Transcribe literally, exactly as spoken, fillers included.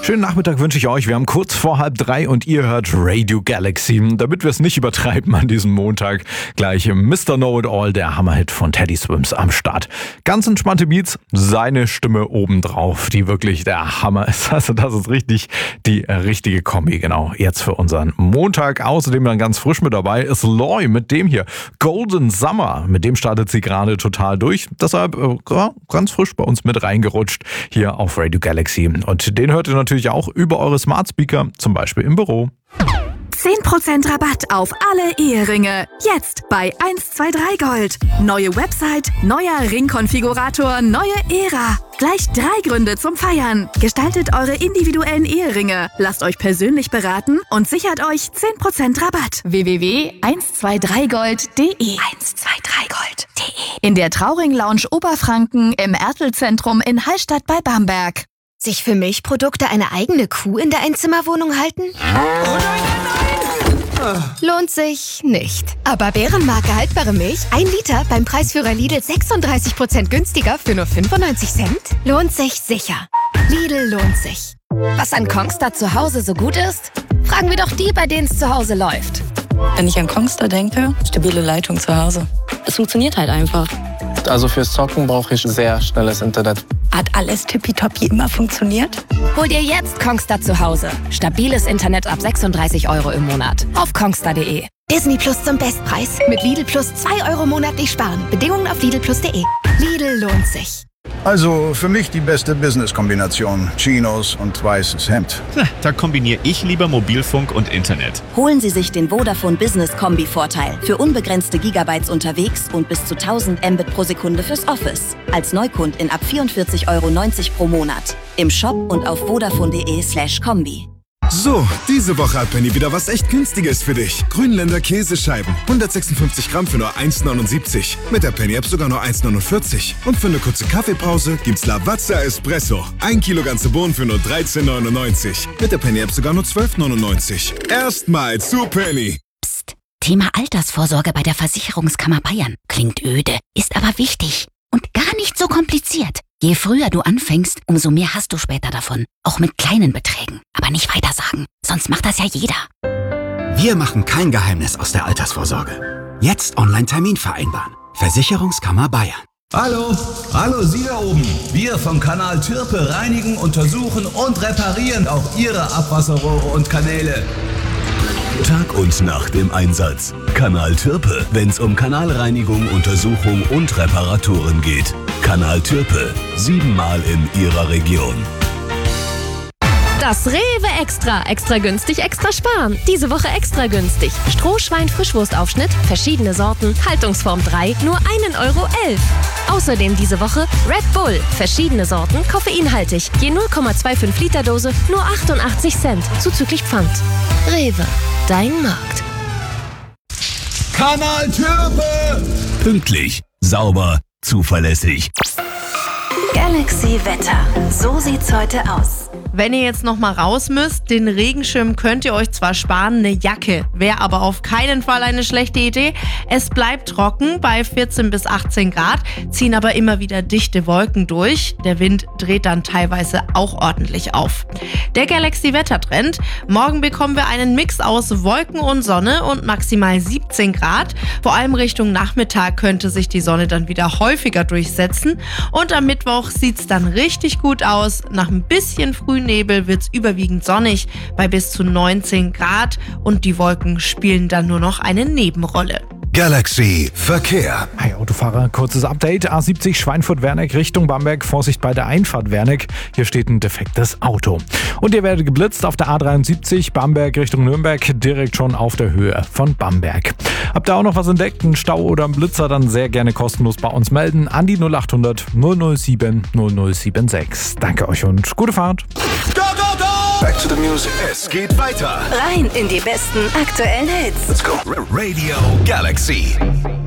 Schönen Nachmittag wünsche ich euch. Wir haben kurz vor halb drei und ihr hört Radio Galaxy. Damit wir es nicht übertreiben an diesem Montag, gleich Mister Know-It-All, der Hammerhit von Teddy Swims am Start. Ganz entspannte Beats, seine Stimme obendrauf, die wirklich der Hammer ist. Also das ist richtig die richtige Kombi, genau, jetzt für unseren Montag. Außerdem dann ganz frisch mit dabei ist Loy mit dem hier, Golden Summer. Mit dem startet sie gerade total durch. Deshalb äh, ganz frisch bei uns mit reingerutscht hier auf Radio Galaxy. Und den hört ihr natürlich auch über eure Smart Speaker, zum Beispiel im Büro. zehn Prozent Rabatt auf alle Eheringe. Jetzt bei eins zwei drei Gold. Neue Website, neuer Ringkonfigurator, neue Ära. Gleich drei Gründe zum Feiern. Gestaltet eure individuellen Eheringe. Lasst euch persönlich beraten und sichert euch zehn Prozent Rabatt. w w w punkt eins zwei drei gold punkt d e eins zwei drei gold punkt d e In der Trauring Lounge Oberfranken im Ertel-Zentrum in Hallstatt bei Bamberg. Sich für Milchprodukte eine eigene Kuh in der Einzimmerwohnung halten? Lohnt sich nicht. Aber Bärenmarke haltbare Milch, ein Liter beim Preisführer Lidl sechsunddreißig Prozent günstiger für nur fünfundneunzig Cent? Lohnt sich sicher. Lidl lohnt sich. Was an Kongstar zu Hause so gut ist? Fragen wir doch die, bei denen es zu Hause läuft. Wenn ich an Kongstar denke, stabile Leitung zu Hause. Es funktioniert halt einfach. Also fürs Zocken brauche ich sehr schnelles Internet. Hat alles tippitoppi immer funktioniert? Hol dir jetzt Kongstar zu Hause. Stabiles Internet ab sechsunddreißig Euro im Monat. Auf kongstar punkt d e. Disney Plus zum Bestpreis. Mit Lidl Plus zwei Euro monatlich sparen. Bedingungen auf lidl plus punkt d e. Lidl lohnt sich. Also für mich die beste Business-Kombination. Chinos und weißes Hemd. Da kombiniere ich lieber Mobilfunk und Internet. Holen Sie sich den Vodafone Business Kombi-Vorteil. Für unbegrenzte Gigabytes unterwegs und bis zu tausend Mbit pro Sekunde fürs Office. Als Neukundin ab vierundvierzig Euro neunzig pro Monat. Im Shop und auf vodafone punkt d e slash kombi. So, diese Woche hat Penny wieder was echt Günstiges für dich. Grünländer Käsescheiben, hundertsechsundfünfzig Gramm für nur eins neunundsiebzig. Mit der Penny-App sogar nur eins neunundvierzig. Und für eine kurze Kaffeepause gibt's Lavazza Espresso. Ein Kilo ganze Bohnen für nur dreizehn neunundneunzig. Mit der Penny-App sogar nur zwölf neunundneunzig. Erstmal zu Penny. Psst, Thema Altersvorsorge bei der Versicherungskammer Bayern. Klingt öde, ist aber wichtig. Und gar nicht so kompliziert. Je früher du anfängst, umso mehr hast du später davon. Auch mit kleinen Beträgen. Aber nicht weiter sagen, sonst macht das ja jeder. Wir machen kein Geheimnis aus der Altersvorsorge. Jetzt Online-Termin vereinbaren. Versicherungskammer Bayern. Hallo, hallo Sie da oben. Wir vom Kanal Türpe reinigen, untersuchen und reparieren auch Ihre Abwasserrohre und Kanäle. Tag und Nacht im Einsatz. Kanal Türpe, wenn's um Kanalreinigung, Untersuchung und Reparaturen geht. Kanal Türpe, siebenmal in Ihrer Region. Das Rewe Extra. Extra günstig, extra sparen. Diese Woche extra günstig. Strohschwein-Frischwurstaufschnitt, verschiedene Sorten, Haltungsform drei, nur einen Euro elf. Außerdem diese Woche Red Bull, verschiedene Sorten, koffeinhaltig. Je null Komma fünfundzwanzig Liter Dose, nur achtundachtzig Cent, zuzüglich Pfand. Rewe, dein Markt. Kanal Türpe! Pünktlich, sauber, zuverlässig. Galaxy Wetter. So sieht's heute aus. Wenn ihr jetzt noch mal raus müsst, den Regenschirm könnt ihr euch zwar sparen, eine Jacke wäre aber auf keinen Fall eine schlechte Idee. Es bleibt trocken bei vierzehn bis achtzehn Grad, ziehen aber immer wieder dichte Wolken durch. Der Wind dreht dann teilweise auch ordentlich auf. Der Galaxy-Wettertrend. Morgen bekommen wir einen Mix aus Wolken und Sonne und maximal siebzehn Grad. Vor allem Richtung Nachmittag könnte sich die Sonne dann wieder häufiger durchsetzen. Und am Mittwoch sieht's dann richtig gut aus. Nach ein bisschen Frühnebel wird's überwiegend sonnig bei bis zu neunzehn Grad und die Wolken spielen dann nur noch eine Nebenrolle. Galaxy Verkehr. Hi Autofahrer, kurzes Update. A siebzig Schweinfurt-Werneck Richtung Bamberg. Vorsicht bei der Einfahrt Werneck. Hier steht ein defektes Auto. Und ihr werdet geblitzt auf der A dreiundsiebzig Bamberg Richtung Nürnberg. Direkt schon auf der Höhe von Bamberg. Habt ihr auch noch was entdeckt? Einen Stau oder einen Blitzer? Dann sehr gerne kostenlos bei uns melden. An die null acht hundert null null sieben null null sieben sechs. Danke euch und gute Fahrt. Go, go, go! Back to the music. Es geht weiter. Rein in die besten aktuellen Hits. Let's go. Radio Galaxy.